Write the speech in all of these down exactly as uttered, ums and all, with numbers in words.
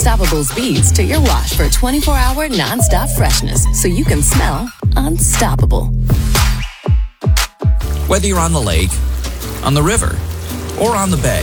Unstoppable's bees to your wash for twenty-four hour nonstop freshness so you can smell unstoppable. Whether you're on the lake, on the river, or on the bay,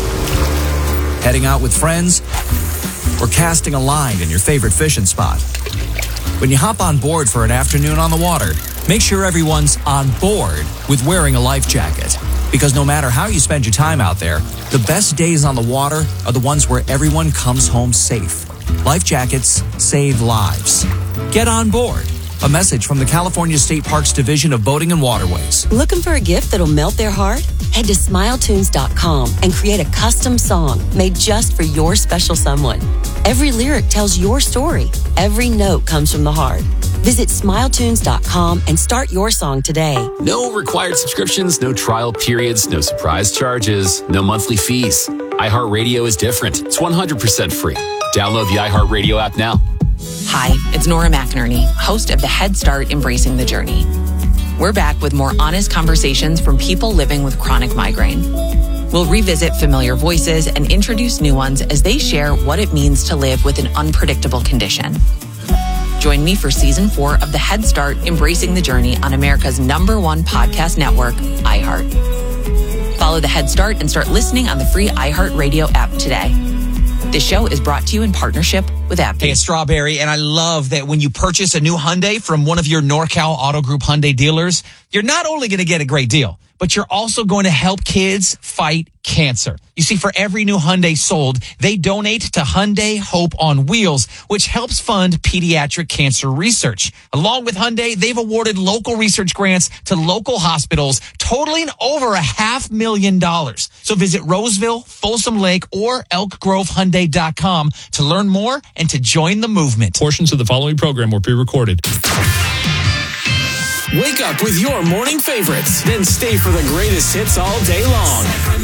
heading out with friends, or casting a line in your favorite fishing spot. When you hop on board for an afternoon on the water, make sure everyone's on board with wearing a life jacket. Because no matter how you spend your time out there, the best days on the water are the ones where everyone comes home safe. Life jackets save lives. Get on board. A message from the California State Parks Division of Boating and Waterways. Looking for a gift that'll melt their heart? Head to smile tunes dot com and create a custom song made just for your special someone. Every lyric tells your story. Every note comes from the heart. Visit smile tunes dot com and start your song today. No required subscriptions, no trial periods, no surprise charges, no monthly fees. iHeartRadio is different. It's one hundred percent free. Download the iHeartRadio app now. Hi, it's Nora McInerney, host of the Head Start Embracing the Journey. We're back with more honest conversations from people living with chronic migraine. We'll revisit familiar voices and introduce new ones as they share what it means to live with an unpredictable condition. Join me for season four of the Head Start Embracing the Journey on America's number one podcast network, iHeart. Follow the Head Start and start listening on the free iHeartRadio app today. This show is brought to you in partnership with AbbVie. Hey, it's Strawberry, and I love that when you purchase a new Hyundai from one of your NorCal Auto Group Hyundai dealers, you're not only going to get a great deal, but you're also going to help kids fight cancer. You see, for every new Hyundai sold, they donate to Hyundai Hope on Wheels, which helps fund pediatric cancer research. Along with Hyundai, they've awarded local research grants to local hospitals totaling over a half million dollars. So visit Roseville, Folsom Lake, or elk grove hyundai dot com to learn more and to join the movement. Portions of the following program were pre-recorded. Wake up with your morning favorites, then stay for the greatest hits all day long.